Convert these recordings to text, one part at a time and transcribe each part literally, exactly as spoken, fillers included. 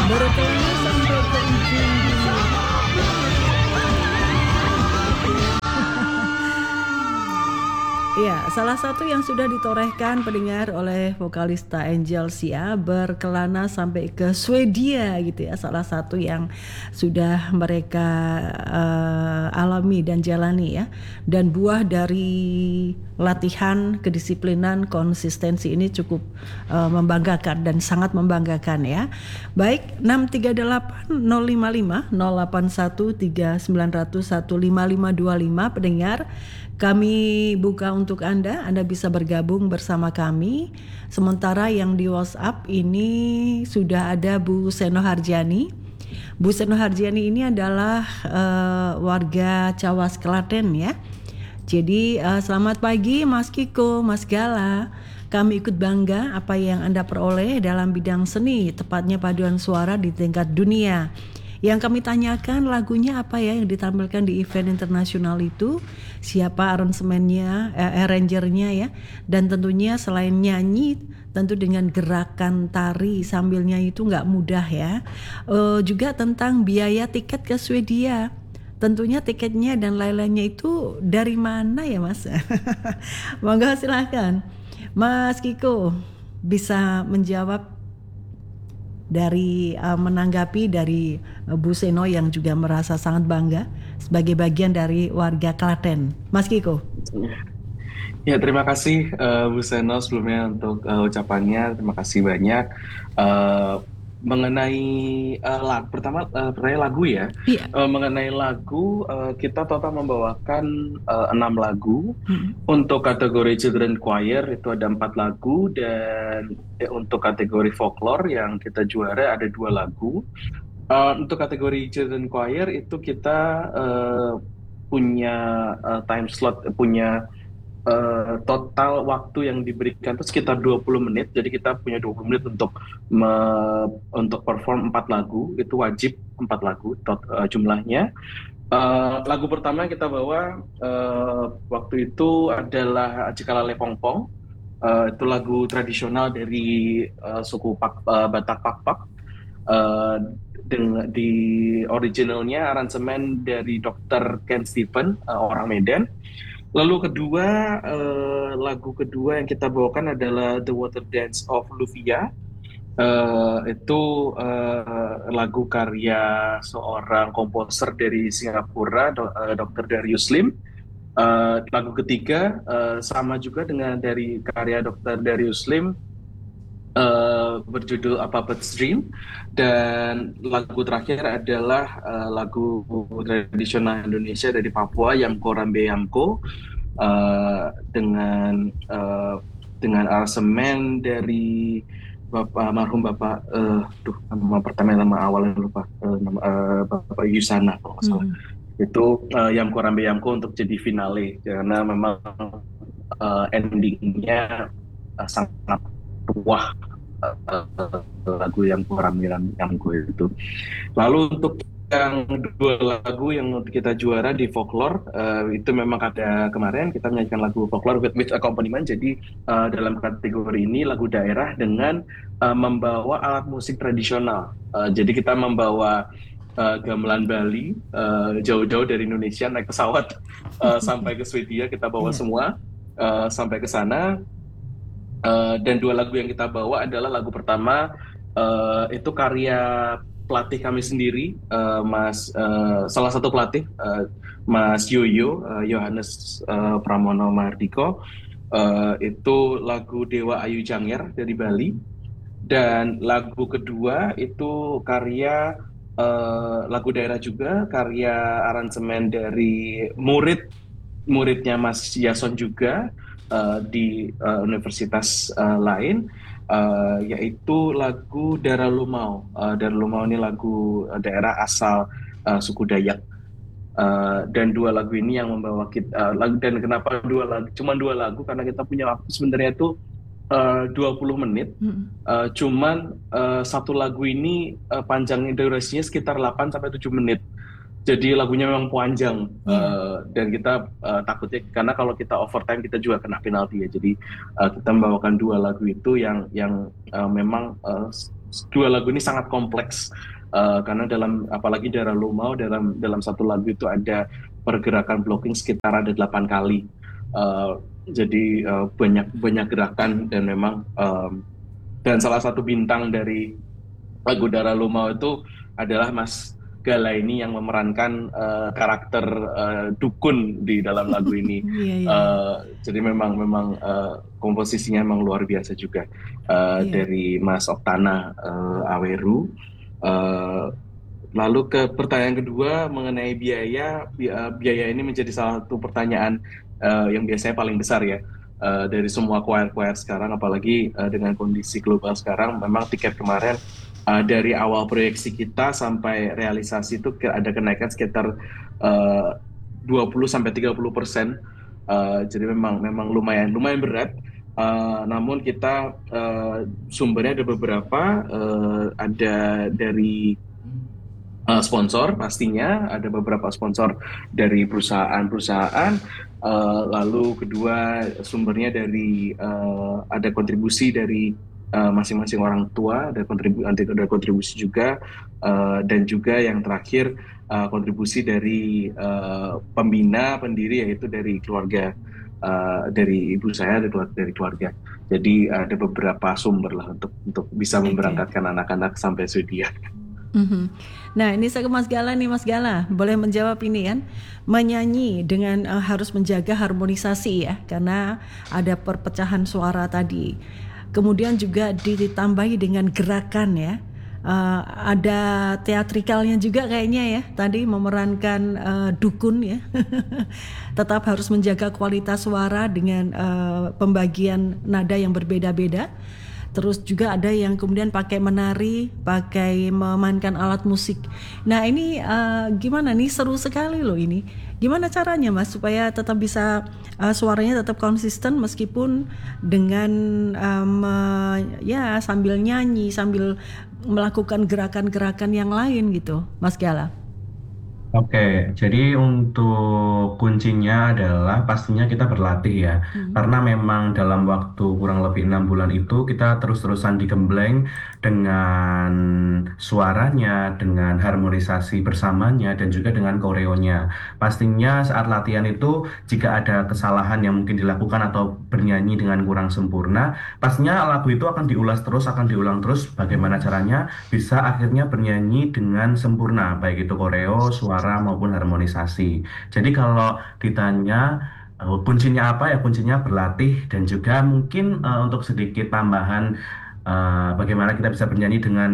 Berkelana sampai ke ujung dunia. Ya, salah satu yang sudah ditorehkan pendengar oleh vokalista Angel Sia, berkelana sampai ke Swedia gitu ya. Salah satu yang sudah mereka uh, alami dan jalani ya. Dan buah dari latihan, kedisiplinan, konsistensi ini cukup uh, membanggakan dan sangat membanggakan ya. Baik, enam tiga delapan nol lima lima nol delapan satu tiga sembilan nol satu lima lima dua lima pendengar. Kami buka untuk Anda, Anda bisa bergabung bersama kami. Sementara yang di WhatsApp ini sudah ada Bu Seno Harjani. Bu Seno Harjani ini adalah uh, warga Cawas Klaten ya. Jadi uh, selamat pagi Mas Kiko, Mas Gala. Kami ikut bangga apa yang Anda peroleh dalam bidang seni, tepatnya paduan suara di tingkat dunia. Yang kami tanyakan lagunya apa ya yang ditampilkan di event internasional itu, siapa aransemennya, eh, arrangernya ya, dan tentunya selain nyanyi, tentu dengan gerakan tari sambil nyanyi itu nggak mudah ya. Uh, juga tentang biaya tiket ke Swedia. Tentunya tiketnya dan lain-lainnya itu dari mana ya Mas? Monggo silahkan Mas Kiko bisa menjawab dari uh, menanggapi dari uh, Bu Seno yang juga merasa sangat bangga sebagai bagian dari warga Klaten. Mas Kiko. Ya, terima kasih uh, Bu Seno sebelumnya untuk uh, ucapannya. Terima kasih banyak. Uh, mengenai uh, lag, pertama uh, pertanyaan lagu ya. Iya. Uh, mengenai lagu, uh, kita total membawakan uh, enam lagu. Hmm. Untuk kategori Children Choir itu ada empat lagu, dan eh, untuk kategori folklore yang kita juara ada dua lagu. Uh, untuk kategori Children Choir itu kita uh, punya uh, time slot, punya uh, total waktu yang diberikan itu sekitar dua puluh menit. Jadi kita punya dua puluh menit untuk me, untuk perform empat lagu. Itu wajib empat lagu tot, uh, jumlahnya. Uh, lagu pertama yang kita bawa uh, waktu itu adalah Cikala Lepongpong. Uh, itu lagu tradisional dari uh, suku Pak, uh, Batak Pakpak. Uh, dengan di originalnya aransemen dari dokter Ken Stephen, uh, orang Medan. Lalu kedua, uh, lagu kedua yang kita bawakan adalah The Water Dance of Luvia. Uh, itu uh, lagu karya seorang komposer dari Singapura, do, uh, dokter Darius Lim. Uh, lagu ketiga uh, sama juga dengan dari karya dokter Darius Lim, uh, berjudul A Puppet's Dream. Dan lagu terakhir adalah uh, lagu tradisional Indonesia dari Papua, Yamko Rambe Yamko, uh, dengan uh, dengan aransemen dari Bapak almarhum Bapak, uh, duh, nama pertama nama awalnya lupa, uh, nama, uh, Bapak Yusana kalau nggak salah. Hmm. Itu uh, Yamko Rambe Yamko untuk jadi finale, karena memang uh, endingnya uh, sangat wah, uh, uh, lagu Yamko Rambe Yamko itu. Lalu untuk yang dua lagu yang kita juara di folklore, uh, itu memang ada kemarin kita menyanyikan lagu folklore with, with accompaniment. Jadi uh, dalam kategori ini lagu daerah dengan uh, membawa alat musik tradisional. Uh, jadi kita membawa uh, gamelan Bali uh, jauh-jauh dari Indonesia, naik pesawat uh, sampai ke Swedia, kita bawa yeah. semua uh, sampai ke sana. Uh, dan dua lagu yang kita bawa adalah lagu pertama uh, itu karya pelatih kami sendiri, uh, Mas uh, salah satu pelatih, uh, Mas Yoyo, uh, Yohanes uh, Pramono Mardiko. Uh, itu lagu Dewa Ayu Janger dari Bali. Dan lagu kedua itu karya uh, lagu daerah juga, karya aransemen dari murid muridnya Mas Yason juga, uh, di uh, universitas uh, lain. Uh, yaitu lagu Dara Lumau. Uh, Dara Lumau ini lagu uh, daerah asal uh, suku Dayak. Uh, dan dua lagu ini yang membawa kita. Uh, lagu dan kenapa dua lagu? Cuma dua lagu karena kita punya waktu sebenarnya itu uh, dua puluh menit. Hmm. Uh, cuman uh, satu lagu ini uh, panjang durasinya sekitar delapan sampai tujuh menit. Jadi lagunya memang panjang, yeah. uh, dan kita uh, takutnya karena kalau kita overtime kita juga kena penalti ya. Jadi uh, kita membawakan dua lagu itu yang yang uh, memang uh, dua lagu ini sangat kompleks. Eh, karena dalam apalagi Dara Lumau dalam dalam satu lagu itu ada pergerakan blocking sekitar ada delapan kali. Eh, jadi eh, banyak banyak gerakan dan memang em, dan salah satu bintang dari lagu Dara Lumau itu adalah Mas Gala ini yang memerankan eh, karakter eh, dukun di dalam lagu ini. Iya, iya, iya. Eh, jadi memang memang eh, komposisinya memang luar biasa juga. Eh, Iya. dari Mas Oktana eh, Aweru. Eh, Lalu ke pertanyaan kedua mengenai biaya, Bi- eh, biaya ini menjadi salah satu pertanyaan eh, yang biasanya paling besar ya. Eh, dari semua choir-choir sekarang, apalagi eh, dengan kondisi global sekarang, memang tiket kemarin eh, dari awal proyeksi kita sampai realisasi itu ke- ada kenaikan sekitar eh, dua puluh sampai tiga puluh persen. Eh, jadi memang memang lumayan lumayan berat. Eh, namun kita eh, sumbernya ada beberapa, eh, ada dari uh, sponsor pastinya ada beberapa sponsor dari perusahaan-perusahaan. Uh, lalu kedua sumbernya dari uh, ada kontribusi dari uh, masing-masing orang tua, ada kontribusi ada kontribusi juga. Uh, dan juga yang terakhir uh, kontribusi dari uh, pembina pendiri yaitu dari keluarga, uh, dari ibu saya, dari keluarga, dari keluarga. Jadi ada beberapa sumber lah untuk untuk bisa Oke. memberangkatkan anak-anak sampai Swedia. Mhm. Nah, ini saya ke Mas Gala nih, Mas Gala. Boleh menjawab ini kan? Menyanyi dengan eh, harus menjaga harmonisasi ya, karena ada perpecahan suara tadi. Kemudian juga ditambahi dengan gerakan ya. Eh, ada teatrikalnya juga kayaknya ya. Tadi memerankan eh, dukun ya. Tetap harus menjaga kualitas suara dengan eh, pembagian nada yang berbeda-beda. Terus juga ada yang kemudian pakai menari, pakai memainkan alat musik. Nah ini eh, gimana nih, seru sekali loh ini. Gimana caranya Mas supaya tetap bisa eh, suaranya tetap konsisten meskipun dengan eh, me- ya sambil nyanyi, sambil melakukan gerakan-gerakan yang lain gitu, Mas Gala. Oke, jadi untuk kuncinya adalah pastinya kita berlatih ya. Hmm. Karena memang dalam waktu kurang lebih enam bulan itu kita terus-terusan digembleng dengan suaranya, dengan harmonisasi bersamanya, dan juga dengan koreonya. Pastinya saat latihan itu jika ada kesalahan yang mungkin dilakukan atau bernyanyi dengan kurang sempurna, pastinya lagu itu akan diulas terus, akan diulang terus bagaimana caranya bisa akhirnya bernyanyi dengan sempurna, baik itu koreo, suara maupun harmonisasi. Jadi kalau ditanya eh, kuncinya apa ya, kuncinya berlatih dan juga mungkin eh, untuk sedikit tambahan eh, bagaimana kita bisa bernyanyi dengan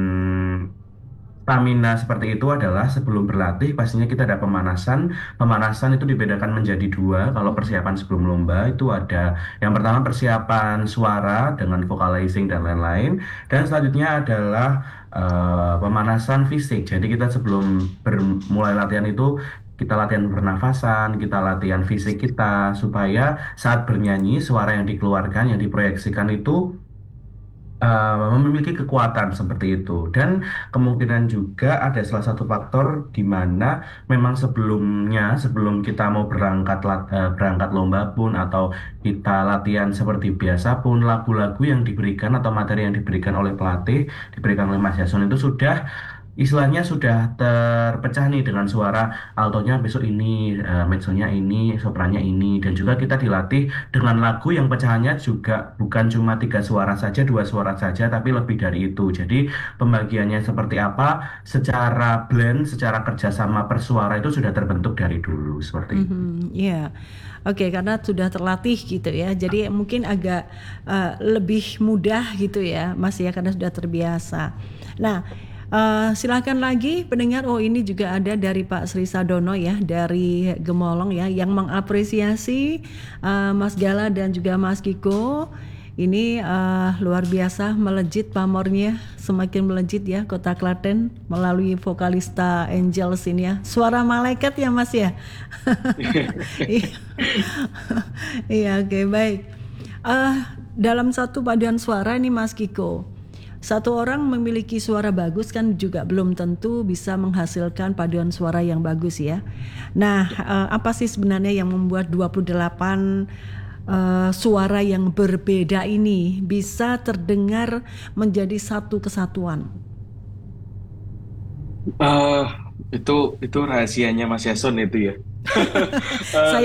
stamina seperti itu adalah sebelum berlatih pastinya kita ada pemanasan. Pemanasan itu dibedakan menjadi dua. Kalau persiapan sebelum lomba itu ada yang pertama persiapan suara dengan vocalizing dan lain-lain. Dan selanjutnya adalah eh, pemanasan fisik. Jadi kita sebelum bermulai latihan itu kita latihan pernafasan, kita latihan fisik kita supaya saat bernyanyi suara yang dikeluarkan, yang diproyeksikan itu eh, memiliki kekuatan seperti itu. Dan kemungkinan juga ada salah satu faktor di mana memang sebelumnya sebelum kita mau berangkat lat- eh, berangkat lomba pun atau kita latihan seperti biasa pun lagu-lagu yang diberikan atau materi yang diberikan oleh pelatih diberikan oleh Mas Yason itu sudah istilahnya sudah terpecah nih dengan suara altonya besok ini, eh, mezzonya ini, soprannya ini, dan juga kita dilatih dengan lagu yang pecahannya juga bukan cuma tiga suara saja, dua suara saja, tapi lebih dari itu. Jadi pembagiannya seperti apa, secara blend, secara kerjasama persuara itu sudah terbentuk dari dulu seperti itu. Mhm, iya. Oke, karena sudah terlatih gitu ya. Jadi mungkin agak eh, lebih mudah gitu ya, Mas ya, karena sudah terbiasa. Nah, eh, silakan lagi pendengar. Oh, ini juga ada dari Pak Sri Sadono ya, dari Gemolong ya, yang mengapresiasi eh, Mas Gala dan juga Mas Kiko. Ini eh, luar biasa melejit pamornya, semakin melejit ya Kota Klaten melalui vokalista Angels ini ya. Suara malaikat ya Mas ya. Iya, iya, oke baik. Eh, dalam satu paduan suara ini Mas Kiko, satu orang memiliki suara bagus kan juga belum tentu bisa menghasilkan paduan suara yang bagus ya. Nah, eh, apa sih sebenarnya yang membuat dua puluh delapan eh, suara yang berbeda ini bisa terdengar menjadi satu kesatuan? Eh, itu itu rahasianya Mas Yason itu ya. Eh, Saya